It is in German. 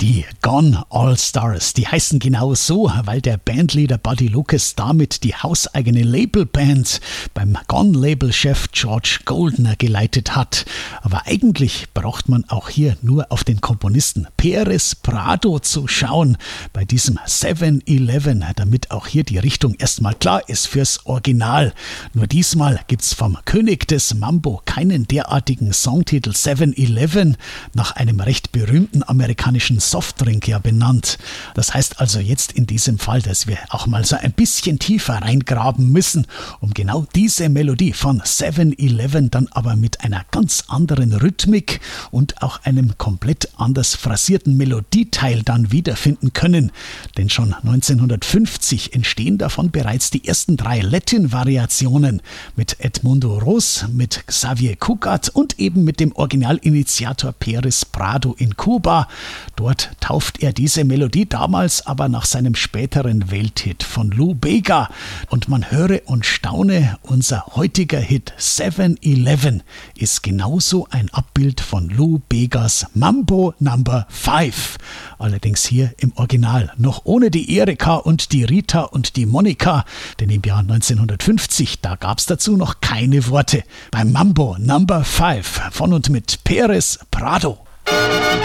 Die Gone All Stars, die heißen genau so, weil der Bandleader Buddy Lucas damit die hauseigene Labelband beim Gone-Label-Chef George Goldner geleitet hat. Aber eigentlich braucht man auch hier nur auf den Komponisten Pérez Prado zu schauen bei diesem 7-Eleven, damit auch hier die Richtung erstmal klar ist fürs Original. Nur diesmal gibt's vom König des Mambo keinen derartigen Songtitel. 7-Eleven, nach einem recht berühmten amerikanischen Softdrink ja benannt. Das heißt also jetzt in diesem Fall, dass wir auch mal so ein bisschen tiefer reingraben müssen, um genau diese Melodie von 7-Eleven dann aber mit einer ganz anderen Rhythmik und auch einem komplett anders phrasierten Melodieteil dann wiederfinden können. Denn schon 1950 entstehen davon bereits die ersten 3 Latin-Variationen mit Edmundo Ros, mit Xavier Cugat und eben mit dem Originalinitiator Pérez Prado in Kuba. Dort tauft er diese Melodie damals aber nach seinem späteren Welthit von Lou Bega. Und man höre und staune, unser heutiger Hit 7-Eleven ist genauso ein Abbild von Lou Begas Mambo No. 5. Allerdings hier im Original, noch ohne die Erika und die Rita und die Monika, denn im Jahr 1950, da gab es dazu noch keine Worte. Beim Mambo No. 5 von und mit Pérez Prado.